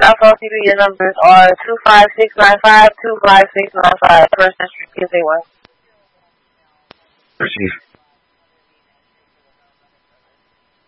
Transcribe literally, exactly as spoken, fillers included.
Alpha T V, your numbers are two five six nine five, two five six nine five. First entry, P S A one. Receive.